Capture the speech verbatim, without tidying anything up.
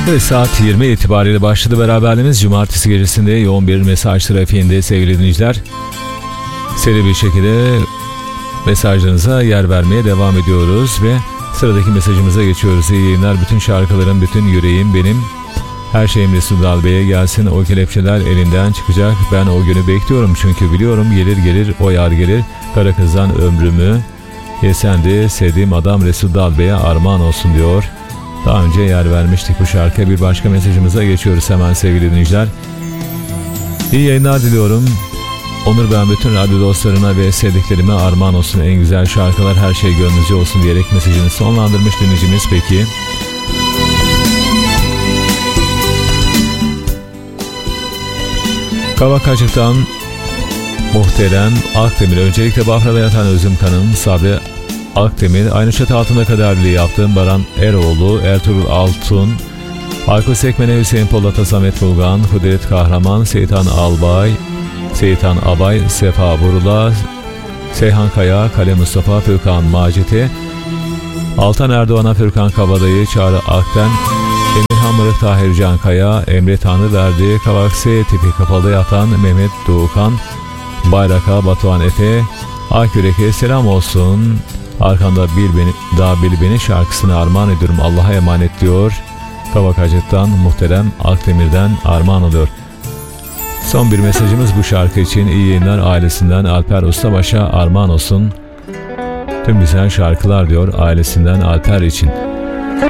Ve saat yirmi itibariyle başladı beraberliğimiz. Cumartesi gecesinde yoğun bir mesaj trafiğinde sevgili dinleyiciler. Seri bir şekilde mesajlarınıza yer vermeye devam ediyoruz ve sıradaki mesajımıza geçiyoruz. İyi yayınlar. Bütün şarkılarım, bütün yüreğim benim. Her şeyim Resul Dal Bey'e gelsin. O kelepçeler elinden çıkacak. Ben o günü bekliyorum çünkü biliyorum gelir gelir o yar gelir. Kara kızdan ömrümü yesendi. Sevdiğim adam Resul Dal Bey'e armağan olsun diyor. Daha önce yer vermiştik bu şarkıya. Bir başka mesajımıza geçiyoruz hemen sevgili dinleyiciler. İyi yayınlar diliyorum. Onur ben bütün radyo dostlarına ve sevdiklerime armağan olsun. En güzel şarkılar her şey gönlünüzce olsun diyerek mesajını sonlandırmış dinleyicimiz. Peki. Kavakacık'tan muhterem Akdemir. Öncelikle Bafra'da yatan özüm kanım Sabri Akdemir. Aynı çatı altında kaderliliği yaptığım Baran Eroğlu, Ertuğrul Altun, Aykut Sekmene, Hüseyin Polat, Samet Bulgan, Kudret Kahraman, Seyitan Albay, Seyitan Abay, Sefa Burula, Seyhan Kaya, Kale Mustafa, Fürkan Macit'i, Altan Erdoğan'a, Fürkan Kabadayı, Çağrı Akten, Emirhan Mırık, Tahir Can Kaya, Emre Tanrıverdi, Kavakse tipi kapalı yatan Mehmet Doğukan, Bayrak'a, Batuhan Efe, Akürek'e selam olsun. Arkanda bil beni, daha bil beni şarkısını armağan ediyorum. Allah'a emanet diyor. Kavakacık'tan muhterem Akdemir'den armağan oluyor. Son bir mesajımız bu şarkı için. İyi yayınlar ailesinden Alper Ustabaş'a armağan olsun. Tüm güzel şarkılar diyor ailesinden Alper için.